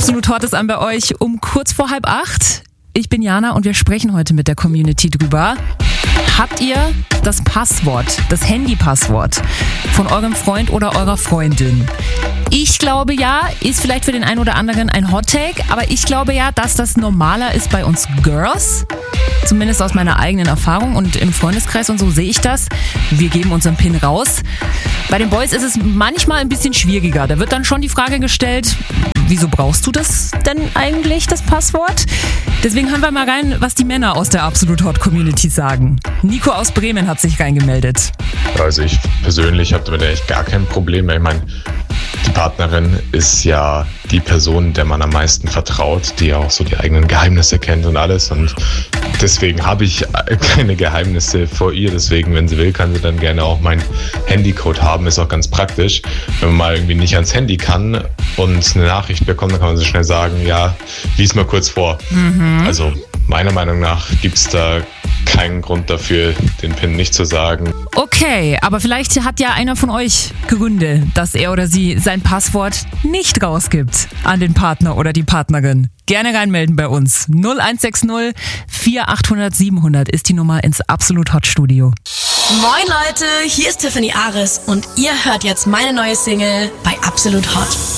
Absolut Hot ist an bei euch um kurz vor 7:30. Ich bin Jana und wir sprechen heute mit der Community drüber. Habt ihr das Passwort, das Handy-Passwort von eurem Freund oder eurer Freundin? Ich glaube ja, ist vielleicht für den einen oder anderen ein Hot-Take, aber ich glaube ja, dass das normaler ist bei uns Girls. Zumindest aus meiner eigenen Erfahrung und im Freundeskreis und so sehe ich das. Wir geben unseren PIN raus. Bei den Boys ist es manchmal ein bisschen schwieriger. Da wird dann schon die Frage gestellt, wieso brauchst du das denn eigentlich, das Passwort? Deswegen hören wir mal rein, was die Männer aus der Absolut Hot Community sagen. Nico aus Bremen hat sich reingemeldet. Also ich persönlich habe damit echt gar kein Problem. Ich meine, die Partnerin ist ja die Person, der man am meisten vertraut, die auch so die eigenen Geheimnisse kennt und alles. Und deswegen habe ich keine Geheimnisse vor ihr. Deswegen, wenn sie will, kann sie dann gerne auch meinen Handycode haben. Ist auch ganz praktisch. Wenn man mal irgendwie nicht ans Handy kann und eine Nachricht bekommt, dann kann man so schnell sagen, ja, lies mal kurz vor. Also meiner Meinung nach gibt es da keinen Grund dafür, den PIN nicht zu sagen. Okay, aber vielleicht hat ja einer von euch Gründe, dass er oder sie sein Passwort nicht rausgibt an den Partner oder die Partnerin. Gerne reinmelden bei uns. 0160 4800 700 ist die Nummer ins Absolut Hot Studio. Moin Leute, hier ist Tiffany Ares und ihr hört jetzt meine neue Single bei Absolut Hot.